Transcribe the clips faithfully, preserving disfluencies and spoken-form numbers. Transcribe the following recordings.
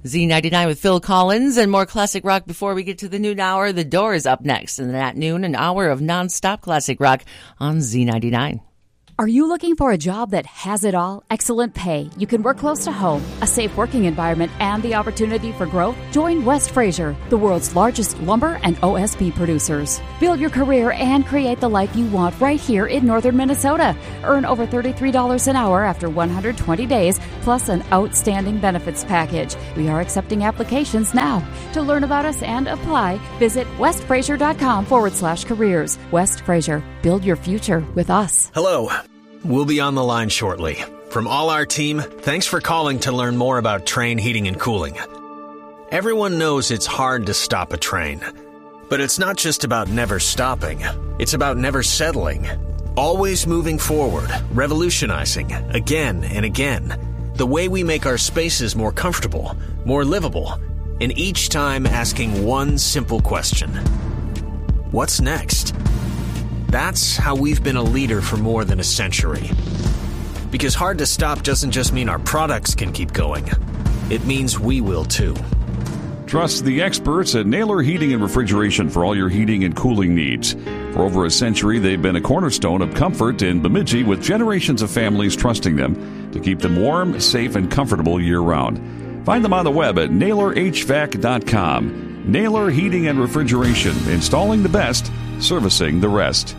Z ninety-nine with Phil Collins and more classic rock before we get to the noon hour. The Doors up next, and at noon, an hour of nonstop classic rock on Z ninety-nine. Are you looking for a job that has it all? Excellent pay, you can work close to home, a safe working environment, and the opportunity for growth? Join West Fraser, the world's largest lumber and O S B producers. Build your career and create the life you want right here in northern Minnesota. Earn over thirty-three dollars an hour after one hundred twenty days, plus an outstanding benefits package. We are accepting applications now. To learn about us and apply, visit westfraser.com forward slash careers. West Fraser, build your future with us. Hello. We'll be on the line shortly. From all our team, thanks for calling to learn more about Trane Heating and Cooling. Everyone knows it's hard to stop a train. But it's not just about never stopping. It's about never settling. Always moving forward, revolutionizing, again and again. The way we make our spaces more comfortable, more livable, and each time asking one simple question. What's next? That's how we've been a leader for more than a century. Because hard to stop doesn't just mean our products can keep going. It means we will too. Trust the experts at Naylor Heating and Refrigeration for all your heating and cooling needs. For over a century, they've been a cornerstone of comfort in Bemidji, with generations of families trusting them to keep them warm, safe, and comfortable year-round. Find them on the web at naylor h v a c dot com. Naylor Heating and Refrigeration, installing the best, servicing the rest.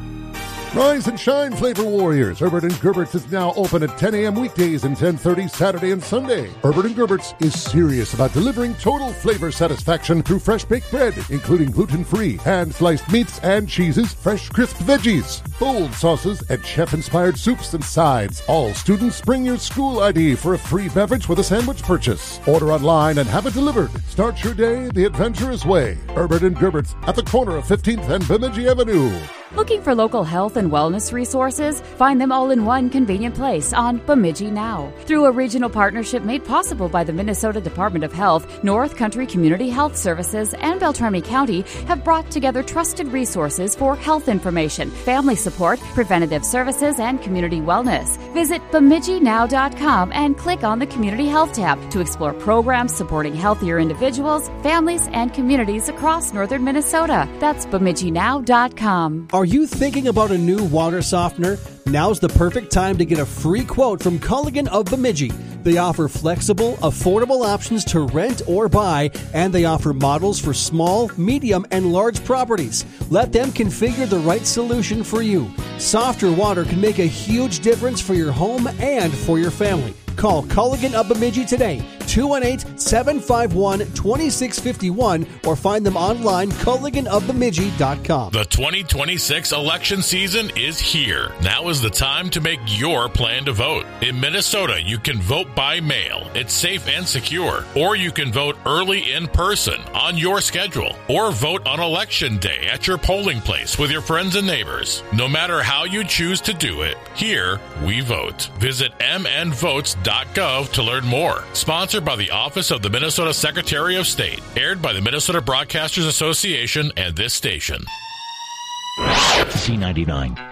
Rise and shine, Flavor Warriors. Herbert and Gerbert's is now open at ten a.m. weekdays and ten thirty Saturday and Sunday. Herbert and Gerbert's is serious about delivering total flavor satisfaction through fresh baked bread, including gluten-free, hand-sliced meats and cheeses, fresh crisp veggies, bold sauces, and chef-inspired soups and sides. All students, bring your school I D for a free beverage with a sandwich purchase. Order online and have it delivered. Start your day the adventurous way. Herbert and Gerbert's at the corner of fifteenth and Bemidji Avenue. Looking for local health and wellness resources? Find them all in one convenient place on Bemidji Now. Through a regional partnership made possible by the Minnesota Department of Health, North Country Community Health Services, and Beltrami County have brought together trusted resources for health information, family support, preventative services, and community wellness. Visit bemidji now dot com and click on the Community Health tab to explore programs supporting healthier individuals, families, and communities across northern Minnesota. That's bemidji now dot com. Are you thinking about a new water softener? Now's the perfect time to get a free quote from Culligan of Bemidji. They offer flexible, affordable options to rent or buy, and they offer models for small, medium, and large properties. Let them configure the right solution for you. Softer water can make a huge difference for your home and for your family. Call Culligan of Bemidji today, two one eight, seven five one, two six five one, or find them online, culligan of bemidji dot com. The twenty twenty-six election season is here. Now is the time to make your plan to vote. In Minnesota, you can vote by mail. It's safe and secure. Or you can vote early in person on your schedule. Or vote on election day at your polling place with your friends and neighbors. No matter how you choose to do it, here we vote. Visit m n votes dot gov to learn more. Sponsored by the Office of the Minnesota Secretary of State. Aired by the Minnesota Broadcasters Association and this station. Z ninety-nine.